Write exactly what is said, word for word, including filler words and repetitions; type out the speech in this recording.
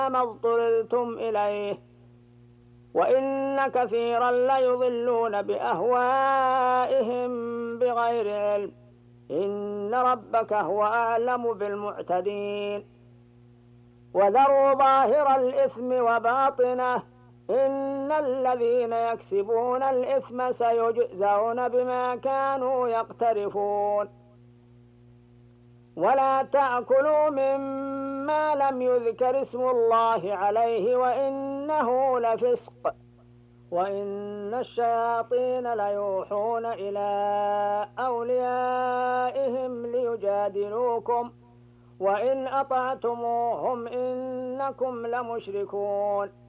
ما اضطررتم إليه وإن كثيرا ليضلون بأهوائهم بغير علم إن ربك هو أعلم بالمعتدين. وذروا ظاهر الإثم وباطنه إن الذين يكسبون الإثم سيجزون بما كانوا يقترفون. ولا تأكلوا مما لم يذكر اسم الله عليه وإنه لفسق وإن الشياطين ليوحون إلى أوليائهم ليجادلوكم وإن أطعتموهم إنكم لمشركون.